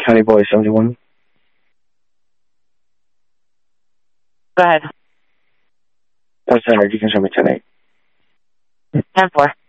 County Boy 71. Go ahead. Oh, sorry, you can show me 10-8. 10-4.